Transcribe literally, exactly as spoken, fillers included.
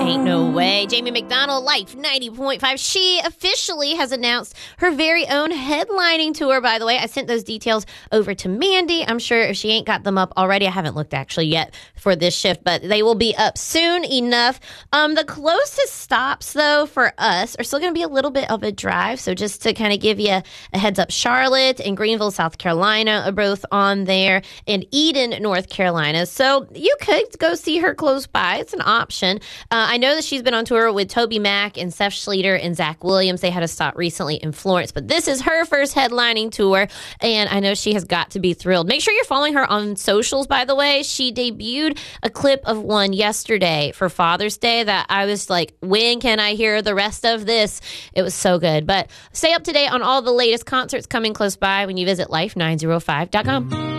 Ain't no way. Jamie McDonald, Life ninety point five. She officially has announced her very own headlining tour, by the way. I sent those details over to Mandy. I'm sure if she ain't got them up already, I haven't looked actually yet for this shift, but they will be up soon enough. Um, the closest stops, though, for us are still going to be a little bit of a drive. So just to kind of give you a heads up, Charlotte and Greenville, South Carolina are both on there, and Eden, North Carolina. So you could go see her close by. It's an option. Uh, I know that she's been on tour with Toby Mac and Seth Schleter and Zach Williams. They had a stop recently in Florence, but this is her first headlining tour, and I know she has got to be thrilled. Make sure you're following her on socials, by the way. She debuted a clip of one yesterday for Father's Day that I was like, when can I hear the rest of this? It was so good. But stay up to date on all the latest concerts coming close by when you visit life nine oh five dot com.